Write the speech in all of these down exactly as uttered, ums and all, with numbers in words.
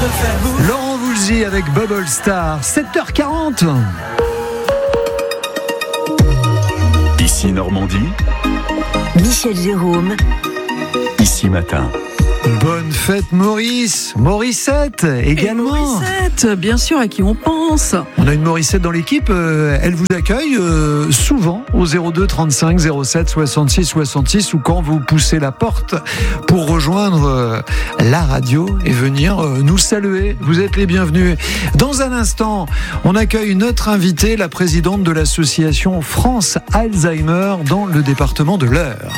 Laurent Voulzy avec Bubble Star, sept heures quarante. Ici Normandie, Michel Jérôme, Ici Matin. Bonne fête Maurice, Morissette également. Et Morissette, bien sûr, à qui on pense. On a une Morissette dans l'équipe, euh, elle vous accueille euh, souvent au zéro deux trente-cinq zéro sept soixante-six soixante-six ou quand vous poussez la porte pour rejoindre euh, la radio et venir euh, nous saluer. Vous êtes les bienvenus. Dans un instant, on accueille notre invitée, la présidente de l'association France Alzheimer dans le département de l'Eure.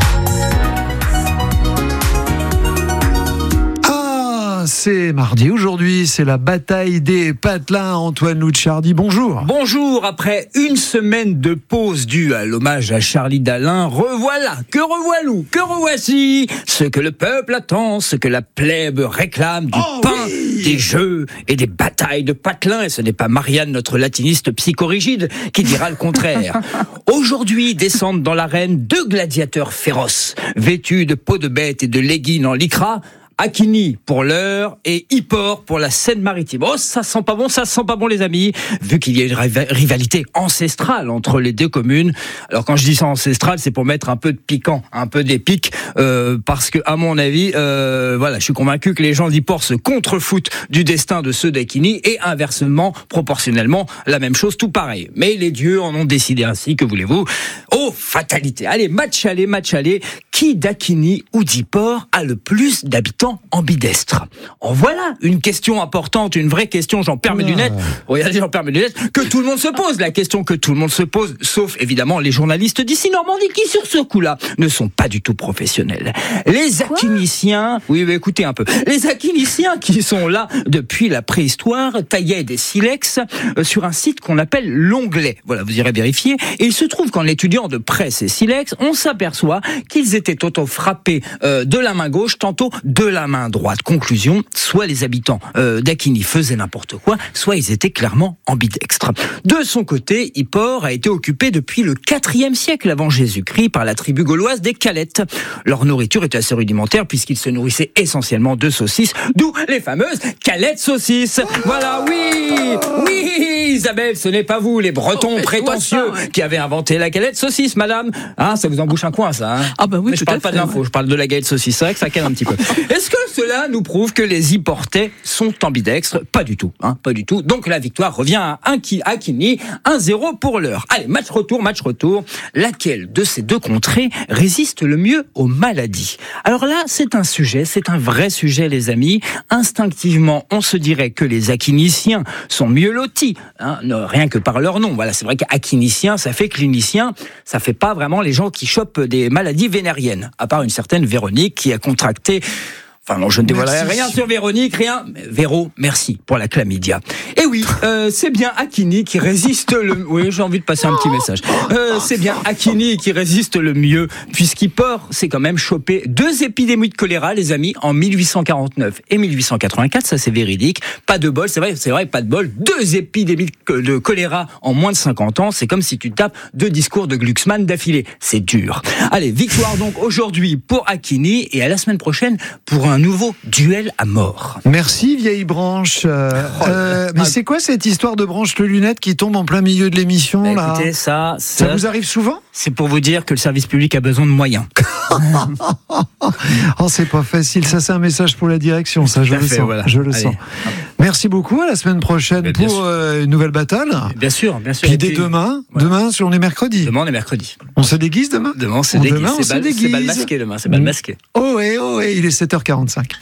C'est mardi aujourd'hui, c'est la bataille des patelins. Antoine Louchardy, bonjour. Bonjour, après une semaine de pause due à l'hommage à Charlie Dalin, revoilà, que revoilou, que revoici ce que le peuple attend, ce que la plèbe réclame, du oh, pain, oui. des jeux et des batailles de patelins. Et ce n'est pas Marianne, notre latiniste psychorigide, qui dira le contraire. Aujourd'hui descendent dans l'arène deux gladiateurs féroces, vêtus de peau de bête et de leggings en lycra. Akini pour l'Eure et Hippor pour la Seine-Maritime. Oh, ça sent pas bon, ça sent pas bon les amis, vu qu'il y a une rivalité ancestrale entre les deux communes. Alors quand je dis ça ancestral, c'est pour mettre un peu de piquant, un peu d'épique, euh, parce que à mon avis, euh, voilà, je suis convaincu que les gens d'Hippor se contrefoutent du destin de ceux d'Akini et inversement, proportionnellement, la même chose, tout pareil. Mais les dieux en ont décidé ainsi, que voulez-vous? Oh, fatalité. Allez, match aller, match aller. Qui d'Akini ou d'Hippor a le plus d'habitants ambidestres? En voilà une question importante, une vraie question, j'en perds mes lunettes. Regardez, j'en perds mes lunettes. Que tout le monde se pose, la question que tout le monde se pose, sauf évidemment les journalistes d'ici Normandie qui, sur ce coup-là, ne sont pas du tout professionnels. Les akiniciens, oui, mais écoutez un peu, les akiniciens qui sont là depuis la préhistoire taillaient des silex sur un site qu'on appelle l'Onglet. Voilà, vous irez vérifier. Et il se trouve qu'en étudiant de près ces silex, on s'aperçoit qu'ils étaient tantôt frappés euh, de la main gauche, tantôt de la main droite. Conclusion, soit les habitants euh, d'Akini faisaient n'importe quoi, soit ils étaient clairement ambidextres. De son côté, Hippor a été occupé depuis le quatrième siècle avant Jésus-Christ par la tribu gauloise des Calettes. Leur nourriture était assez rudimentaire puisqu'ils se nourrissaient essentiellement de saucisses, d'où les fameuses Calettes saucisses. Voilà, oui, oui, Isabelle, ce n'est pas vous, les Bretons oh, prétentieux, ça, ouais. qui avez inventé la galette saucisse, madame. Hein, ça vous embouche un coin, ça. Hein ah bah oui. Mais je parle pas fait, de l'info, ouais. je parle de la galette saucisse. C'est vrai que ça cale un petit peu. Est-ce que cela nous prouve que les Hipportais sont ambidextres? Pas du tout, hein, pas du tout. Donc la victoire revient à Akini, un zéro pour l'Eure. Allez, match retour, match retour. Laquelle de ces deux contrées résiste le mieux aux maladies? Alors là, c'est un sujet, c'est un vrai sujet, les amis. Instinctivement, on se dirait que les akiniciens sont mieux lotis, hein, rien que par leur nom. Voilà, c'est vrai qu'akinicien, ça fait clinicien, ça fait pas vraiment les gens qui chopent des maladies vénériennes, à part une certaine Véronique qui a contracté... Enfin non, je ne dévoilerai rien sur Véronique, rien. Véro, merci pour la chlamydia. Et oui, euh, c'est bien Akini qui résiste le... Oui, j'ai envie de passer un petit message. Euh, c'est bien Akini qui résiste le mieux, puisqu'Hippor s'est quand même chopé deux épidémies de choléra, les amis, en mille huit cent quarante-neuf et mille huit cent quatre-vingt-quatre. Ça, c'est véridique. Pas de bol, c'est vrai, c'est vrai, pas de bol. Deux épidémies de choléra en moins de cinquante ans. C'est comme si tu tapes deux discours de Glucksmann d'affilée. C'est dur. Allez, victoire donc aujourd'hui pour Akini et à la semaine prochaine pour un un nouveau duel à mort. Merci vieille branche. Euh, oh, euh, mais ah, c'est quoi cette histoire de branche de lunettes qui tombe en plein milieu de l'émission bah, là écoutez, ça, ça, ça vous arrive souvent? C'est pour vous dire que le service public a besoin de moyens. Oh, c'est pas facile. Ça, c'est un message pour la direction. Ça, je le fait, sens. Voilà. Je le Allez. sens. Merci beaucoup. À la semaine prochaine mais pour euh, une nouvelle bataille. Bien sûr, bien sûr. Puis dès demain, ouais. demain, on est mercredi. Demain, on est mercredi. On se déguise demain. Demain, on se déguise. Demain, on c'est, bal, c'est bal masqué demain. C'est bal masqué. Oh et oh et il est sept heures quarante-cinq.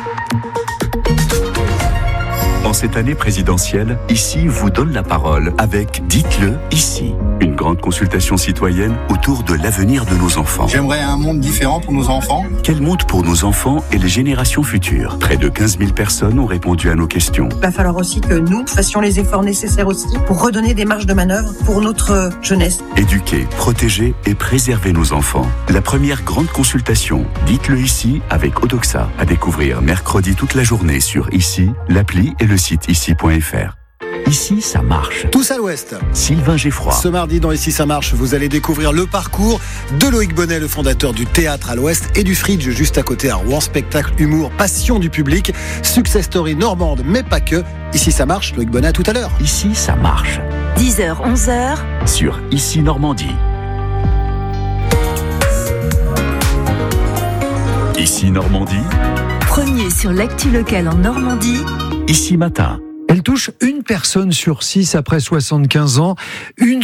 En cette année présidentielle, Ici vous donne la parole avec Dites-le ici. Une grande consultation citoyenne autour de l'avenir de nos enfants. J'aimerais un monde différent pour nos enfants. Quel monde pour nos enfants et les générations futures? Près de quinze mille personnes ont répondu à nos questions. Il va falloir aussi que nous fassions les efforts nécessaires aussi pour redonner des marges de manœuvre pour notre jeunesse. Éduquer, protéger et préserver nos enfants. La première grande consultation, Dites-le ici avec Odoxa. À découvrir mercredi toute la journée sur Ici, l'appli et le site ici point f r. Ici, ça marche. Tous à l'ouest. Sylvain Geffroy. Ce mardi, dans Ici ça marche, vous allez découvrir le parcours de Loïc Bonnet, le fondateur du théâtre à l'ouest et du Fridge juste à côté à Rouen. Spectacle, humour, passion du public, success story normande, mais pas que. Ici ça marche, Loïc Bonnet, à tout à l'heure. Ici, ça marche. dix heures, onze heures. Sur Ici Normandie. Ici Normandie. Premier sur l'actu locale en Normandie. Ici Matin. Elle touche une personne sur six après soixante-quinze ans. Une